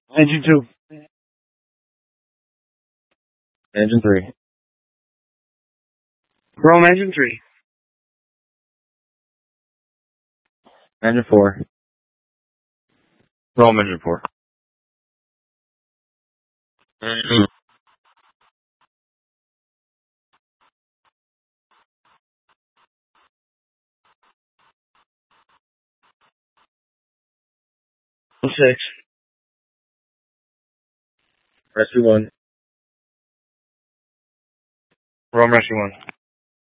Engine 2. Engine 3. Chrome engine 3. Engine 4. Chrome engine 4. Six. Rescue 1. Chrome rescue 1.